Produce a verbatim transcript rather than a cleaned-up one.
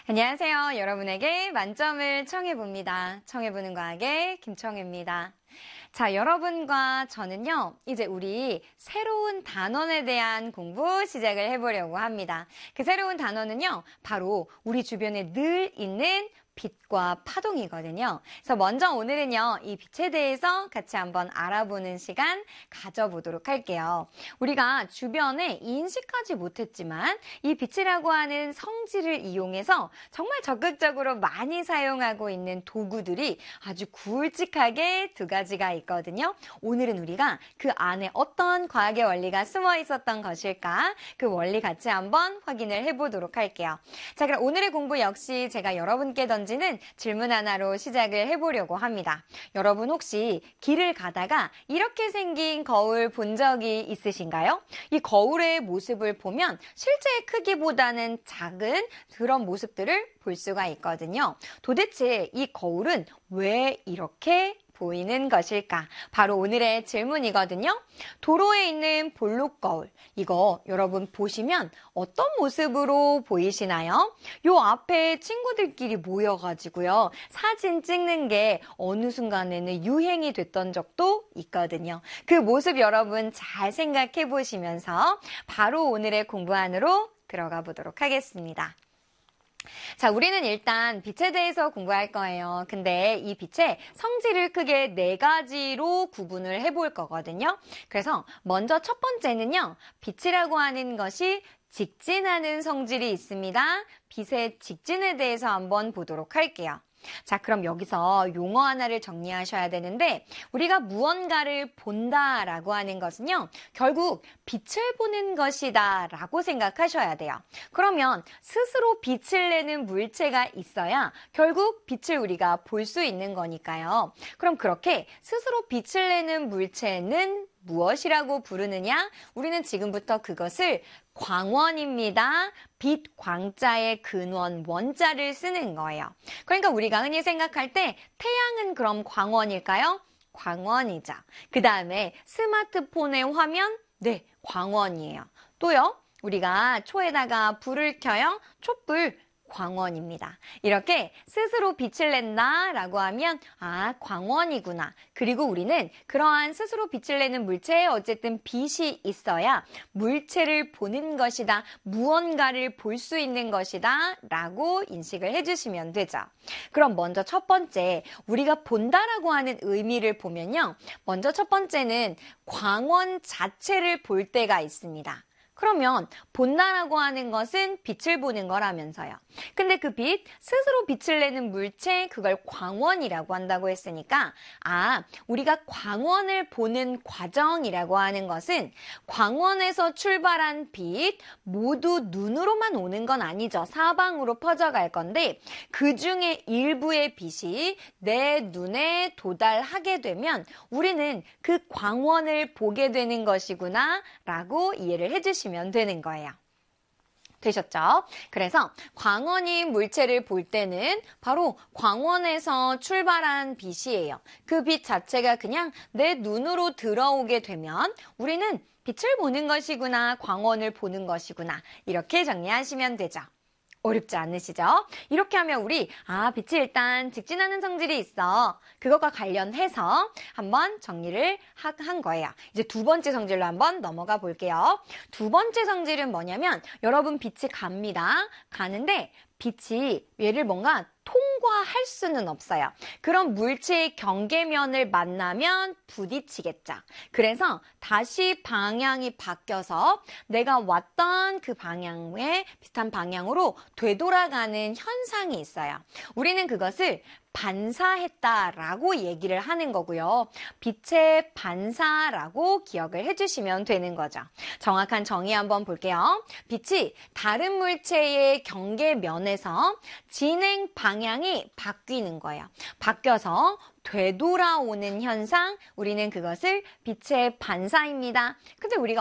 안녕하세요. 여러분에게 만점을 청해봅니다. 청해보는 과학의 김청혜입니다. 자, 여러분과 저는요, 이제 우리 새로운 단원에 대한 공부 시작을 해보려고 합니다. 그 새로운 단원은요, 바로 우리 주변에 늘 있는 빛과 파동이거든요. 그래서 먼저 오늘은요, 이 빛에 대해서 같이 한번 알아보는 시간 가져보도록 할게요. 우리가 주변에 인식하지 못했지만 이 빛이라고 하는 성질을 이용해서 정말 적극적으로 많이 사용하고 있는 도구들이 아주 굵직하게 두 가지가 있거든요. 오늘은 우리가 그 안에 어떤 과학의 원리가 숨어 있었던 것일까? 그 원리 같이 한번 확인을 해보도록 할게요. 자, 그럼 오늘의 공부 역시 제가 여러분께 던진 는 질문 하나로 시작을 해보려고 합니다. 여러분 혹시 길을 가다가 이렇게 생긴 거울 본 적이 있으신가요? 이 거울의 모습을 보면 실제 크기보다는 작은 그런 모습들을 볼 수가 있거든요. 도대체 이 거울은 왜 이렇게 보이는 것일까? 바로 오늘의 질문이거든요. 도로에 있는 볼록 거울, 이거 여러분 보시면 어떤 모습으로 보이시나요? 요 앞에 친구들끼리 모여가지고요, 사진 찍는 게 어느 순간에는 유행이 됐던 적도 있거든요. 그 모습 여러분 잘 생각해 보시면서 바로 오늘의 공부 안으로 들어가 보도록 하겠습니다. 자, 우리는 일단 빛에 대해서 공부할 거예요. 근데 이 빛의 성질을 크게 네 가지로 구분을 해볼 거거든요. 그래서 먼저 첫 번째는요, 빛이라고 하는 것이 직진하는 성질이 있습니다. 빛의 직진에 대해서 한번 보도록 할게요. 자, 그럼 여기서 용어 하나를 정리하셔야 되는데, 우리가 무언가를 본다라고 하는 것은요, 결국 빛을 보는 것이다 라고 생각하셔야 돼요. 그러면 스스로 빛을 내는 물체가 있어야 결국 빛을 우리가 볼 수 있는 거니까요. 그럼 그렇게 스스로 빛을 내는 물체는 무엇이라고 부르느냐? 우리는 지금부터 그것을 광원입니다. 빛 광자의 근원 원자를 쓰는 거예요. 그러니까 우리가 흔히 생각할 때 태양은 그럼 광원일까요? 광원이죠. 그 다음에 스마트폰의 화면, 네, 광원이에요. 또요, 우리가 초에다가 불을 켜요. 촛불. 광원입니다. 이렇게 스스로 빛을 낸다 라고 하면 아, 광원이구나. 그리고 우리는 그러한 스스로 빛을 내는 물체에 어쨌든 빛이 있어야 물체를 보는 것이다, 무언가를 볼 수 있는 것이다 라고 인식을 해주시면 되죠. 그럼 먼저 첫 번째, 우리가 본다라고 하는 의미를 보면요, 먼저 첫 번째는 광원 자체를 볼 때가 있습니다. 그러면 본다라고 하는 것은 빛을 보는 거라면서요. 근데 그 빛, 스스로 빛을 내는 물체, 그걸 광원이라고 한다고 했으니까 아, 우리가 광원을 보는 과정이라고 하는 것은 광원에서 출발한 빛 모두 눈으로만 오는 건 아니죠. 사방으로 퍼져갈 건데 그 중에 일부의 빛이 내 눈에 도달하게 되면 우리는 그 광원을 보게 되는 것이구나 라고 이해를 해주시면 되는 거예요. 되셨죠? 그래서 광원인 물체를 볼 때는 바로 광원에서 출발한 빛이에요. 그 빛 자체가 그냥 내 눈으로 들어오게 되면 우리는 빛을 보는 것이구나, 광원을 보는 것이구나, 이렇게 정리하시면 되죠. 어렵지 않으시죠? 이렇게 하면 우리 아, 빛이 일단 직진하는 성질이 있어. 그것과 관련해서 한번 정리를 하, 한 거예요. 이제 두 번째 성질로 한번 넘어가 볼게요. 두 번째 성질은 뭐냐면 여러분 빛이 갑니다. 가는데 빛이 얘를 뭔가 통과할 수는 없어요. 그런 물체의 경계면을 만나면 부딪히겠죠. 그래서 다시 방향이 바뀌어서 내가 왔던 그 방향에 비슷한 방향으로 되돌아가는 현상이 있어요. 우리는 그것을 반사했다라고 얘기를 하는 거고요. 빛의 반사라고 기억을 해주시면 되는 거죠. 정확한 정의 한번 볼게요. 빛이 다른 물체의 경계면에서 진행 방향이 바뀌는 거예요. 바뀌어서 되돌아오는 현상, 우리는 그것을 빛의 반사입니다. 근데 우리가